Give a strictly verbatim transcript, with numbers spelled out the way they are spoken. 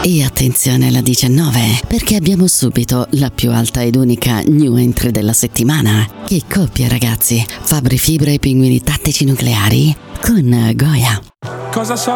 E attenzione alla diciannove, perché abbiamo subito la più alta ed unica new entry della settimana. Che coppia, ragazzi! Fabri Fibra e Pinguini Tattici Nucleari con Goya. Cosa so?